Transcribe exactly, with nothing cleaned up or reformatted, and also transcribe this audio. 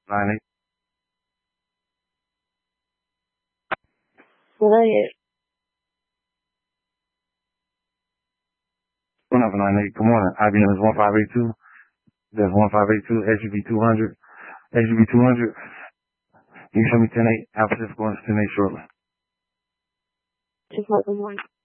nine eight. Go ahead. one oh nine eight. Good morning. I B M is one five eight two. That's one five eight two. S U V two hundred. S U V two hundred. You can show me ten eight. Alpha six going to ten eight shortly. Just hold on.